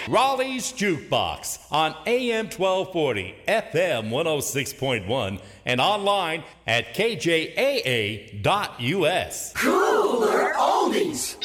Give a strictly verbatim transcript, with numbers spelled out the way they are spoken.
Raleigh's Jukebox on A M twelve forty, F M one oh six point one, and online at K J A A dot U S. Cooler Oldies.